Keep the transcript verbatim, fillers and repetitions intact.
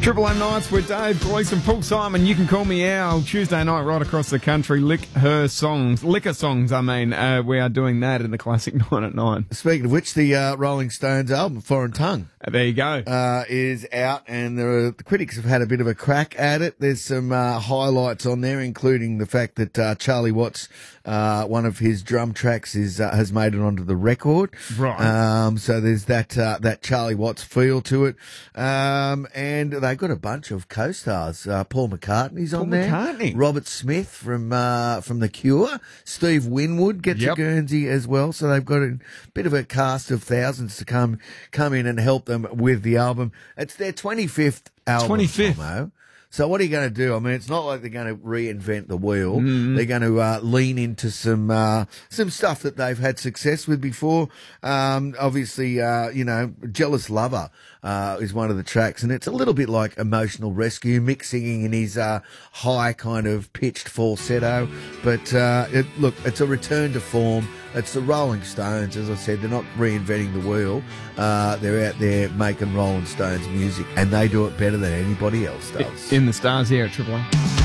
Triple M Nights with Dave Gleeson, Paul Simon. You can call me Al. Tuesday night right across the country. Lick her songs. Liquor songs, I mean. Uh, we are doing that in the Classic nine at nine. Speaking of which, the uh, Rolling Stones album, Foreign Tongue, Uh, there you go. uh, is out, and there are, the critics have had a bit of a crack at it. There's some uh, highlights on there, including the fact that uh, Charlie Watts, uh, one of his drum tracks, is uh, has made it onto the record. Right. Um, so there's that uh, that Charlie Watts feel to it, um, and they've got a bunch of co-stars. Uh, Paul McCartney's on Paul there. McCartney. Robert Smith from uh, from The Cure. Steve Winwood gets Yep. a Guernsey as well. So they've got a bit of a cast of thousands to come come in and help them with the album. It's their twenty-fifth album. twenty-fifth. Tomo. So what are you going to do? I mean, it's not like they're going to reinvent the wheel. Mm-hmm. They're going to uh, lean into some uh, some stuff that they've had success with before. Um, obviously, uh, you know, Jealous Lover uh, is one of the tracks, and it's a little bit like Emotional Rescue, Mick singing in his uh, high kind of pitched falsetto. But uh, it, look, it's a return to form. It's the Rolling Stones, as I said. They're not reinventing the wheel. Uh, they're out there making Rolling Stones music, and they do it better than anybody else does. In the stars here at Triple M.